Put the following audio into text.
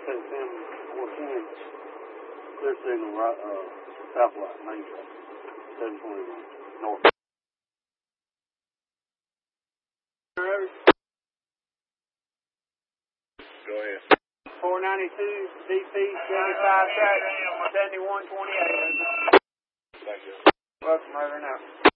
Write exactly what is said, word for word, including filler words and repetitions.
ten four ten. Clear signal right, uh, south light, main track. seven twenty-one, north. Go ahead. four ninety-two, D P, seventy-five track, seventy-one twenty-eight. Thank you. Welcome, over now.